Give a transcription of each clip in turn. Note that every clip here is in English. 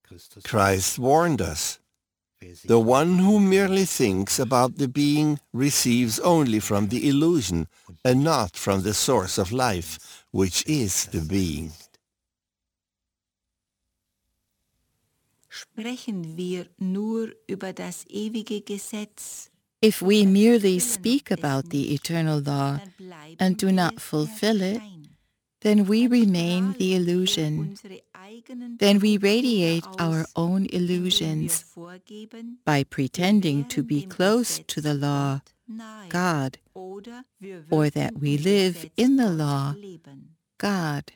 Christ warned us. The one who merely thinks about the being receives only from the illusion and not from the source of life, which is the being. Sprechen wir nur über das ewige Gesetz. If we merely speak about the eternal law and do not fulfill it, then we remain the illusion. Then we radiate our own illusions by pretending to be close to the law, God, or that we live in the law, God.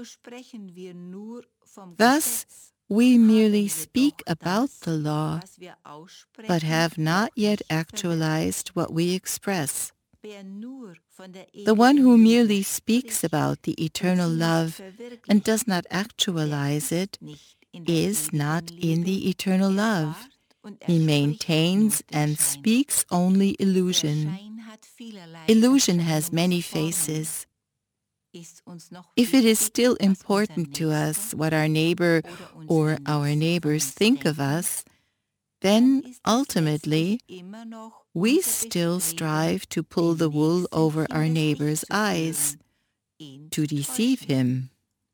Thus, we merely speak about the law, but have not yet actualized what we express. The one who merely speaks about the eternal love and does not actualize it is not in the eternal love. He maintains and speaks only illusion. Illusion has many faces. If it is still important to us what our neighbor or our neighbors think of us, then ultimately we still strive to pull the wool over our neighbor's eyes, to deceive him.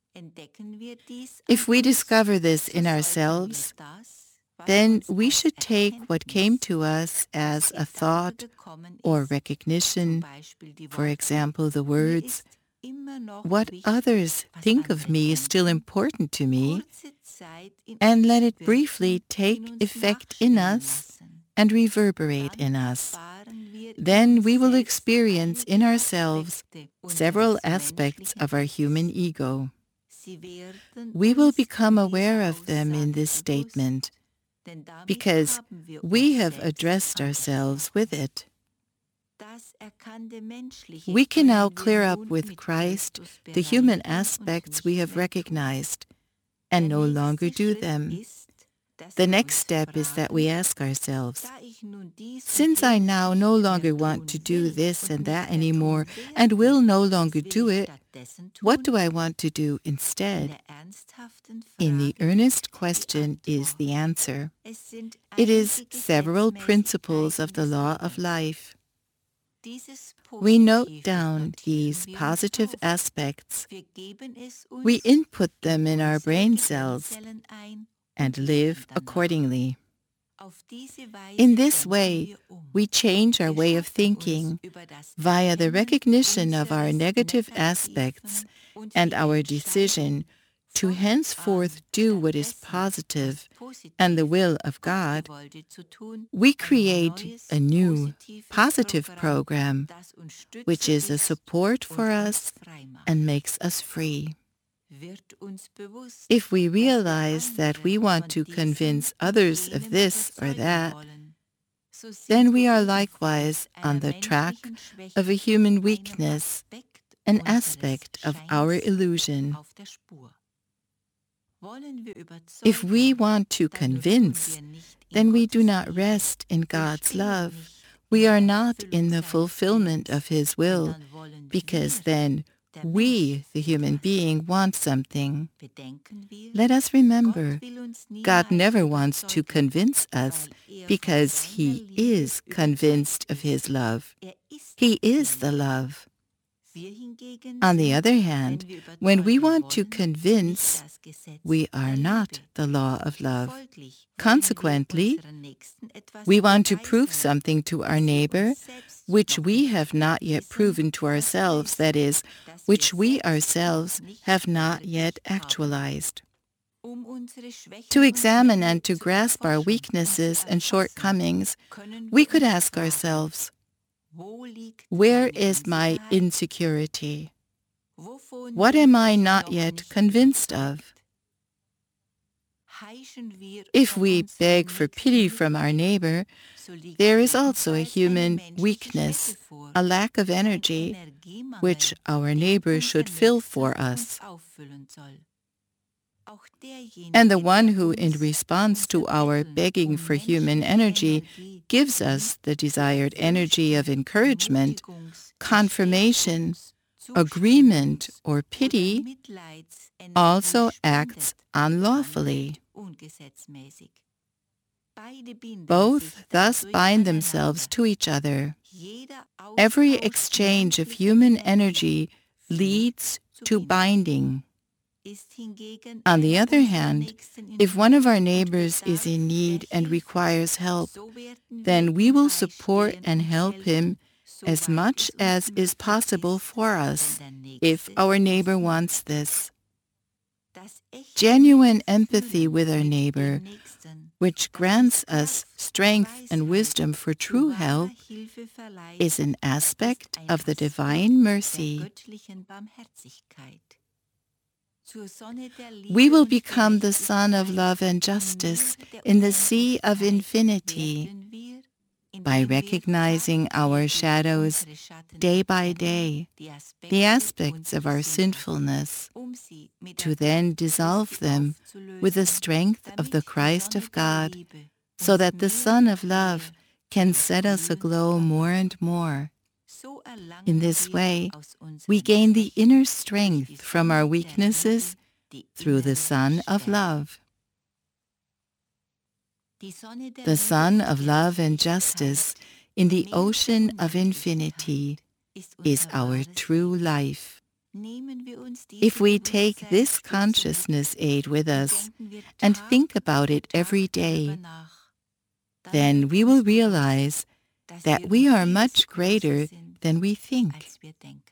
If we discover this in ourselves, then we should take what came to us as a thought or recognition, for example, the words, "What others think of me is still important to me," and let it briefly take effect in us and reverberate in us. Then we will experience in ourselves several aspects of our human ego. We will become aware of them in this statement, because we have addressed ourselves with it. We can now clear up with Christ the human aspects we have recognized and no longer do them. The next step is that we ask ourselves, since I now no longer want to do this and that anymore and will no longer do it, what do I want to do instead? In the earnest question is the answer. It is several principles of the law of life. We note down these positive aspects. We input them in our brain cells and live accordingly. In this way, we change our way of thinking via the recognition of our negative aspects and our decision to henceforth do what is positive and the will of God. We create a new, positive program, which is a support for us and makes us free. If we realize that we want to convince others of this or that, then we are likewise on the track of a human weakness, an aspect of our illusion. If we want to convince, then we do not rest in God's love. We are not in the fulfillment of His will, because then we, the human being, want something. Let us remember, God never wants to convince us because He is convinced of His love. He is the love. On the other hand, when we want to convince, we are not the law of love. Consequently, we want to prove something to our neighbor which we have not yet proven to ourselves, that is, which we ourselves have not yet actualized. To examine and to grasp our weaknesses and shortcomings, we could ask ourselves, where is my insecurity? What am I not yet convinced of? If we beg for pity from our neighbor, there is also a human weakness, a lack of energy, which our neighbor should fill for us. And the one who, in response to our begging for human energy, gives us the desired energy of encouragement, confirmation, agreement, or pity, also acts unlawfully. ungesetzmäßig. Both thus bind themselves to each other. Every exchange of human energy leads to binding. On the other hand, if one of our neighbors is in need and requires help, then we will support and help him as much as is possible for us, if our neighbor wants this. Genuine empathy with our neighbor, which grants us strength and wisdom for true help, is an aspect of the divine mercy. We will become the sun of love and justice in the sea of infinity by recognizing our shadows day by day, the aspects of our sinfulness, to then dissolve them with the strength of the Christ of God, so that the Sun of Love can set us aglow more and more. In this way, we gain the inner strength from our weaknesses through the Sun of Love. The Sun of Love and Justice in the ocean of infinity is our true life. If we take this consciousness aid with us and think about it every day, then we will realize that we are much greater than we think.